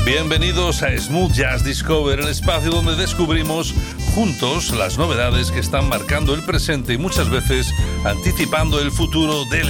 Bienvenidos a Smooth Jazz Discover, el espacio donde descubrimos juntos las novedades que están marcando el presente y muchas veces anticipando el futuro del